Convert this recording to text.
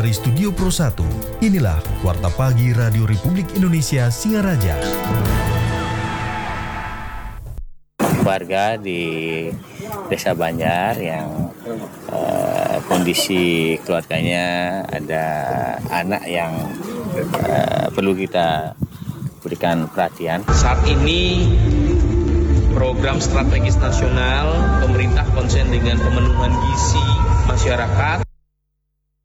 dari Studio Pro 1, inilah Warta Pagi Radio Republik Indonesia Singaraja. Warga di Desa Banjar yang kondisi keluarganya ada anak yang perlu kita berikan perhatian. Saat ini program strategis nasional pemerintah konsen dengan pemenuhan gizi masyarakat.